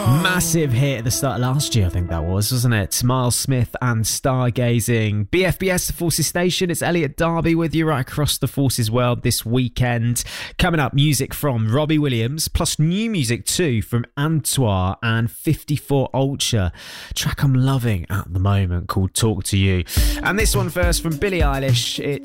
Massive hit at the start of last year, I think that was, wasn't it? Miles Smith and Stargazing. BFBS, the Forces Station. It's Elliot Darby with you right across the Forces world this weekend. Coming up, music from Robbie Williams, plus new music too from Antoine and 54 Ultra. Track I'm loving at the moment called Talk to You. And this one first from Billie Eilish. It's